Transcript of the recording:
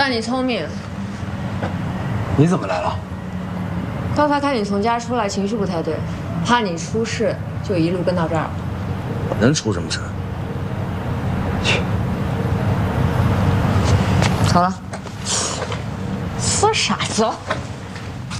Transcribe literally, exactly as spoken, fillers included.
算你聪明。 你怎么来了？ 刚才看你从家出来，情绪不太对，怕你出事，就一路跟到这儿了。 能出什么事？去。 好了，说傻子。